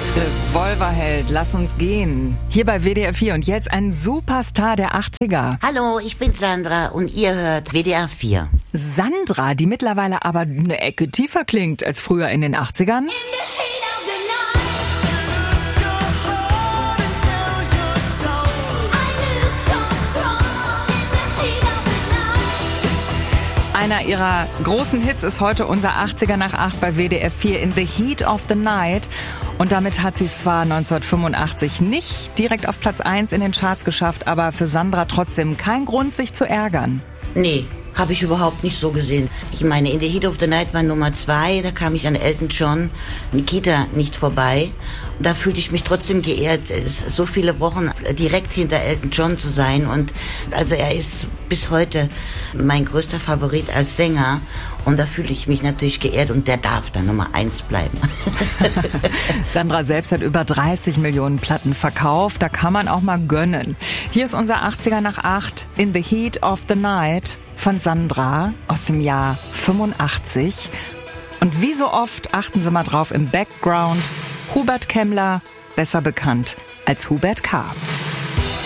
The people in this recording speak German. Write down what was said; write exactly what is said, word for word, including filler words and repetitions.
Revolverheld, lass uns gehen. Hier bei W D R vier und jetzt ein Superstar der achtziger. Hallo, ich bin Sandra und ihr hört W D R vier. Sandra, die mittlerweile aber eine Ecke tiefer klingt als früher in den achtzigern. Einer ihrer großen Hits ist heute unser achtziger nach acht bei W D R vier, In the Heat of the Night. Und damit hat sie es zwar neunzehnhundertfünfundachtzig nicht direkt auf Platz eins in den Charts geschafft, aber für Sandra trotzdem kein Grund, sich zu ärgern. Nee, habe ich überhaupt nicht so gesehen. Ich meine, In the Heat of the Night war Nummer zwei, da kam ich an Elton John, Nikita nicht vorbei. Da fühlte ich mich trotzdem geehrt, so viele Wochen direkt hinter Elton John zu sein. Und also er ist bis heute mein größter Favorit als Sänger. Und da fühle ich mich natürlich geehrt und der darf dann Nummer eins bleiben. Sandra selbst hat über dreißig Millionen Platten verkauft. Da kann man auch mal gönnen. Hier ist unser achtziger nach acht, In the Heat of the Night von Sandra aus dem Jahr fünfundachtzig. Und wie so oft, achten Sie mal drauf, im Background Hubert Kemmler, besser bekannt als Hubert K.